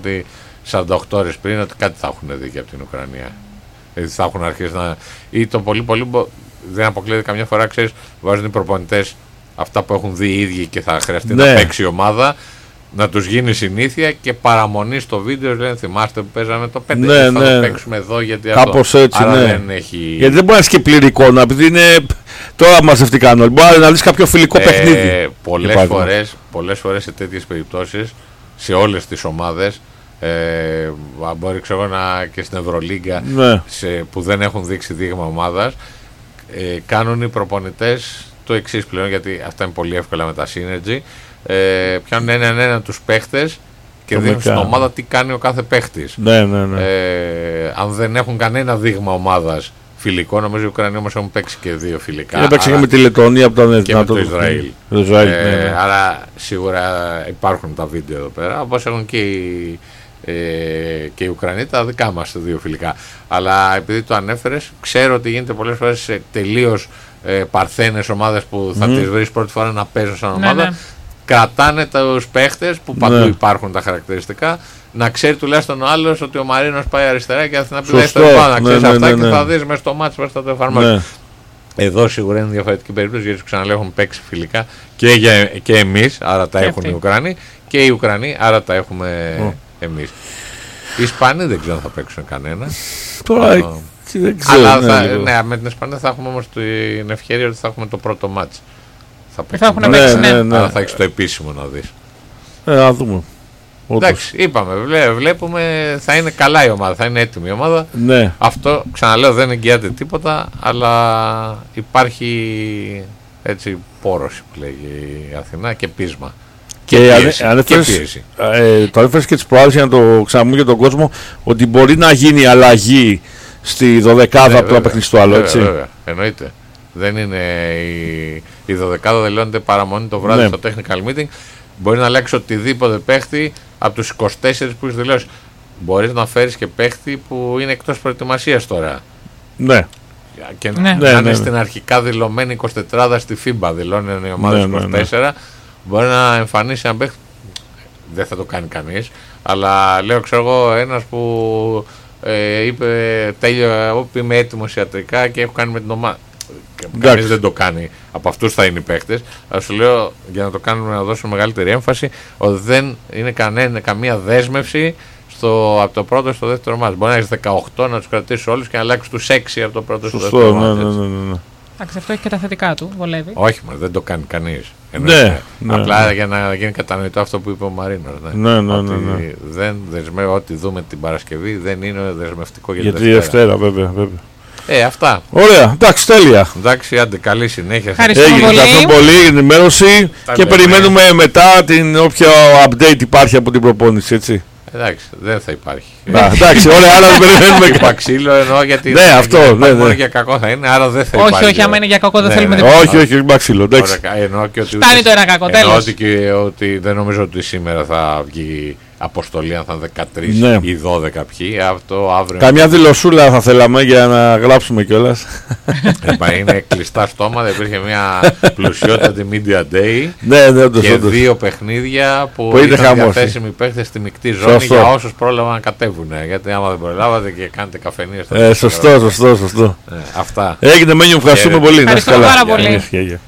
ότι 48 ώρες πριν ότι κάτι θα έχουν δει και από την Ουκρανία. Δηλαδή θα έχουν αρχίσει να. Ή το πολύ δεν αποκλείεται καμιά φορά, ξέρεις, βάζουν οι προπονητές αυτά που έχουν δει οι ίδιοι και θα χρειαστεί να παίξει η ομάδα, να τους γίνει συνήθεια και παραμονή στο βίντεο λένε θυμάστε που παίζαμε το 5 θα το παίξουμε εδώ γιατί κάπως αυτό. Έτσι, άρα δεν έχει... Γιατί δεν μπορεί να είσαι και πλήρη εικόνα, επειδή είναι τώρα μαζευτικά όλοι. Μπορεί να δεις κάποιο φιλικό παιχνίδι. Πολλές φορές σε τέτοιες περιπτώσεις, σε όλες τις ομάδες, μπορεί ξέρω και στην Ευρωλίγκα που δεν έχουν δείξει δείγμα ομάδας, κάνουν οι προπονητές το εξής πλέον, γιατί αυτά είναι πολύ εύκολα με τα Synergy. Πιάνουν έναν τους παίχτες και δείχνουν στην ομάδα τι κάνει ο κάθε παίχτης. Αν δεν έχουν κανένα δείγμα ομάδας φιλικό, νομίζω οι Ουκρανοί όμως έχουν παίξει και 2 φιλικά. Έπαιξε και με τη Λετωνία από τον και με το Ισραήλ. Άρα σίγουρα υπάρχουν τα βίντεο εδώ πέρα, όπως έχουν και οι Ουκρανοί τα δικά μας 2 φιλικά. Αλλά επειδή το ανέφερες, ξέρω ότι γίνεται πολλές φορές σε τελείως παρθένες ομάδες που θα τις βρεις πρώτη φορά να παίζουν σαν ομάδα. Κρατάνε τους παίχτες που παντού υπάρχουν τα χαρακτηριστικά, να ξέρει τουλάχιστον ο άλλος ότι ο Μαρίνος πάει αριστερά και θα πει στο επάνω, να ξέρεις αυτά και θα δεις μέσα στο μάτς πώς θα το εφαρμόσει. Εδώ σίγουρα είναι διαφορετική περίπτωση, γιατί ξαναλέω έχουν παίξει φιλικά και εμείς, άρα τα έχουν οι Ουκρανοί, και οι Ουκρανοί, άρα τα έχουμε εμείς. Οι Ισπανοί δεν ξέρω αν θα παίξουν κανένα. Τώρα δεν ξέρω. Αλλά με την Ισπανία θα έχουμε όμως την ευκαιρία ότι θα έχουμε το πρώτο μάτς. Θα έχουν παίξει, αλλά θα έχεις το επίσημο να δεις. Να δούμε. Εντάξει, είπαμε, βλέπουμε, θα είναι καλά η ομάδα, θα είναι έτοιμη η ομάδα. Αυτό, ξαναλέω, δεν εγγυάται τίποτα, αλλά υπάρχει έτσι πόρωση που λέγει η Αθηνά και πείσμα. Και πίεση. Το ανέφερες και τις προάλλες για να το ξαναπούμε για τον κόσμο, ότι μπορεί να γίνει αλλαγή στη 12η από το παιχνίδι στο άλλο, έτσι. Βέβαια, εννοείται. Δεν είναι η 12η, δεν λένε παραμονή το βράδυ στο technical meeting. Μπορεί να αλλάξει οτιδήποτε παίχτη από τους 24 που έχεις δηλώσει. Μπορείς να φέρεις και παίχτη που είναι εκτός προετοιμασίας τώρα. Και να είναι στην αρχικά δηλωμένη 24 στη FIBA, δηλώνει η ομάδα 24. Μπορεί να εμφανίσει έναν παίχτη. Δεν θα το κάνει κανείς. Αλλά λέω, ξέρω εγώ, ένας που είπε τέλειο, είμαι έτοιμος ιατρικά και έχω κάνει με την ομάδα. Κανείς δεν το κάνει. Από αυτούς θα είναι οι παίκτες. Αλλά σου λέω, για να το κάνουμε, να δώσουμε μεγαλύτερη έμφαση, ότι δεν είναι καμία δέσμευση από το πρώτο στο δεύτερο μάτς. Μπορεί να έχεις 18 να τους κρατήσεις όλους και να αλλάξεις τους 6 από το πρώτο στο δεύτερο μάτς. Εντάξει, αυτό έχει και τα θετικά του, βολεύει. Όχι, δεν το κάνει κανείς. Απλά για να γίνει κατανοητό αυτό που είπε ο Μαρίνος. Ότι δεν δεσμεύει, ό,τι δούμε την Παρασκευή δεν είναι δεσμευτικό για τη Δευτέρα. Βέβαια. Αυτά. Ωραία, εντάξει, τέλεια. Εντάξει, άντε, καλή συνέχεια. Ευχαριστούμε πολύ για την ενημέρωση και περιμένουμε μετά την όποια update υπάρχει από την προπόνηση, έτσι. Εντάξει, δεν θα υπάρχει. Εντάξει, ωραία, άρα δεν περιμένουμε. Είπα ξύλο εννοώ γιατί. Ναι, αυτό. Μόνο για κακό θα είναι, άρα δεν θα υπάρχει. Όχι, άμα είναι για κακό δεν θέλουμε τίποτα. Όχι, είπα ξύλο. Φτάνει το ένα κακό, τέλος. Ότι δεν νομίζω ότι σήμερα θα βγει αποστολή, αν θα είναι 13 ή 12 ποιοι. Αυτό αύριο. Καμιά δηλωσούλα θα θέλαμε για να γράψουμε κιόλας. Είναι κλειστά στόμα, δεν υπήρχε μια πλουσιότατη Media Day και 2 παιχνίδια που ήταν διαθέσιμοι παίχτες στη μεικτή ζώνη για όσους πρόλαβαν να κατέβουν. Γιατί άμα δεν προλάβατε και κάνετε καφενείες. Σωστό. Αυτά. Έγινε, Μένιο, ευχαριστούμε πολύ. Ευχαριστούμε πάρα πολύ.